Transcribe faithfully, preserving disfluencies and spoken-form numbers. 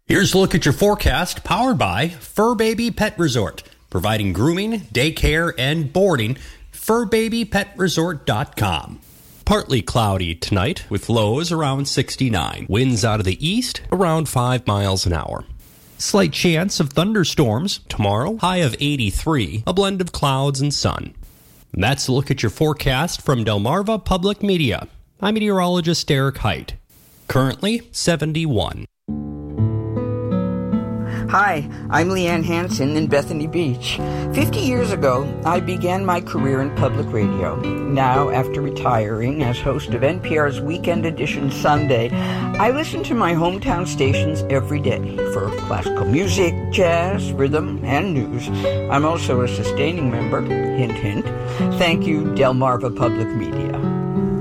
Here's a look at your forecast, powered by Fur Baby Pet Resort, providing grooming, daycare, and boarding. fur baby pet resort dot com. Partly cloudy tonight, with lows around sixty-nine. Winds out of the east, around five miles an hour. Slight chance of thunderstorms tomorrow, high of eighty-three, a blend of clouds and sun. And that's a look at your forecast from Delmarva Public Media. I'm meteorologist Derek Height. Currently seventy-one. Hi, I'm Leanne Hansen in Bethany Beach. Fifty years ago, I began my career in public radio. Now, after retiring as host of N P R's Weekend Edition Sunday, I listen to my hometown stations every day for classical music, jazz, rhythm, and news. I'm also a sustaining member, hint, hint. Thank you, Delmarva Public Media.